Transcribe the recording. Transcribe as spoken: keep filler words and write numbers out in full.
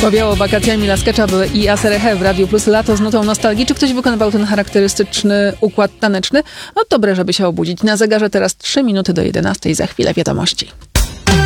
Ławiało wakacjami La Sketcha i Aserehe w Radiu Plus lato z nutą nostalgii. Czy ktoś wykonywał ten charakterystyczny układ taneczny? No dobre, żeby się obudzić. Na zegarze teraz trzy minuty do jedenastej, za chwilę wiadomości.